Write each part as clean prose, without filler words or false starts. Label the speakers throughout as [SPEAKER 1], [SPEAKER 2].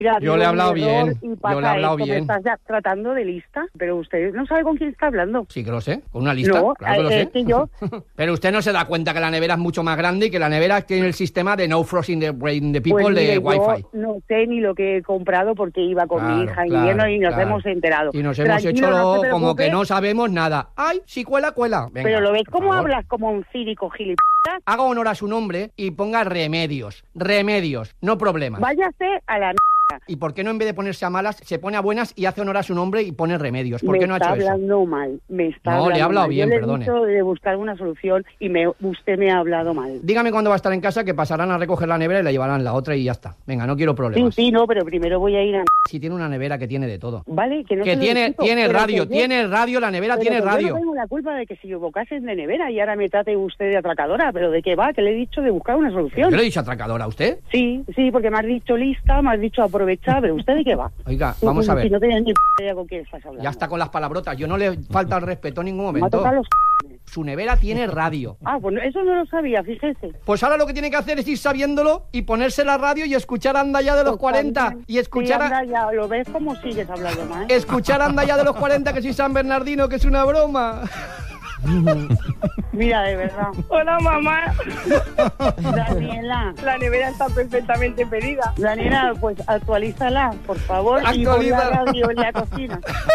[SPEAKER 1] Mira,
[SPEAKER 2] yo le he hablado bien.
[SPEAKER 1] Yo le he hablado bien. ¿Me estás tratando de lista? Pero usted no sabe con quién está hablando.
[SPEAKER 2] Sí que lo sé, con una lista.
[SPEAKER 1] No,
[SPEAKER 2] claro que lo sé.
[SPEAKER 1] Que yo...
[SPEAKER 2] Pero usted no se da cuenta que la nevera es mucho más grande y que la nevera tiene el sistema de no frost in the brain the people,
[SPEAKER 1] pues mire,
[SPEAKER 2] de Wi-Fi.
[SPEAKER 1] No sé ni lo que he comprado porque iba con mi hija en invierno y nos hemos enterado.
[SPEAKER 2] Y nos hemos hecho como que no sabemos nada. ¡Ay, si cuela! Venga,
[SPEAKER 1] pero lo ves cómo hablas como un cínico gilipollas.
[SPEAKER 2] Haga honor a su nombre y ponga remedios, no problemas.
[SPEAKER 1] Váyase a la
[SPEAKER 2] ¿Y por qué no en vez de ponerse a malas, se pone a buenas y hace honor a su nombre y pone remedios? ¿Por qué no ha hecho eso?
[SPEAKER 1] Me está hablando mal.
[SPEAKER 2] No, le he hablado bien, perdone.
[SPEAKER 1] Yo le he dicho de buscar una solución y usted me ha hablado mal.
[SPEAKER 2] Dígame cuándo va a estar en casa, que pasarán a recoger la nevera y la llevarán la otra y ya está. Venga, no quiero problemas.
[SPEAKER 1] Sí, no, pero primero voy a ir a...
[SPEAKER 2] Si tiene una nevera que tiene de todo.
[SPEAKER 1] Vale, que no
[SPEAKER 2] que tiene radio, tiene radio, la nevera tiene radio.
[SPEAKER 1] Yo no tengo la culpa de que se equivocasen de nevera y ahora me trate usted de atracadora, pero ¿de qué va? Que le he dicho de buscar una solución.
[SPEAKER 2] ¿Yo le he dicho atracadora a usted?
[SPEAKER 1] Sí, porque me has dicho lista, me has dicho aprovechar, pero ¿usted de qué va?
[SPEAKER 2] Oiga, vamos a ver.
[SPEAKER 1] Si no tenía ni idea con quién estás hablando.
[SPEAKER 2] Ya está con las palabrotas, yo no le falta el respeto en ningún momento.
[SPEAKER 1] Me ha tocado los...
[SPEAKER 2] Su nevera tiene radio.
[SPEAKER 1] Pues eso no lo sabía, fíjese.
[SPEAKER 2] Pues ahora lo que tiene que hacer es ir sabiendo y ponerse la radio y escuchar Anda Ya de los 40
[SPEAKER 1] también.
[SPEAKER 2] Y escuchar...
[SPEAKER 1] Sí, Anda Ya, ¿lo ves cómo sigues hablando mal?
[SPEAKER 2] Escuchar Anda Ya de los 40, que soy San Bernardino, que es una broma.
[SPEAKER 1] Mira, de verdad.
[SPEAKER 3] Hola, mamá.
[SPEAKER 1] Daniela.
[SPEAKER 3] La nevera está perfectamente pedida.
[SPEAKER 1] Daniela, pues actualízala, por favor.
[SPEAKER 2] Actualízala.
[SPEAKER 1] Y pon la radio en la cocina.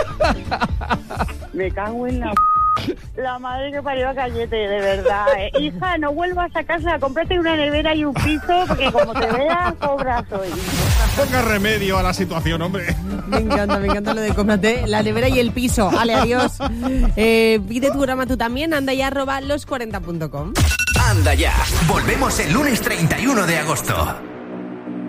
[SPEAKER 1] Me cago en la madre que parió a Cayete, de verdad. Hija, no vuelvas a casa, cómprate una nevera y un piso, porque como te veas, cobras hoy.
[SPEAKER 4] Ponga remedio a la situación, hombre.
[SPEAKER 5] Me encanta lo de cómprate la nevera y el piso. Vale, adiós. Pide tu programa tú también, andaya@los40.com.
[SPEAKER 6] Anda Ya. Volvemos el lunes 31 de agosto.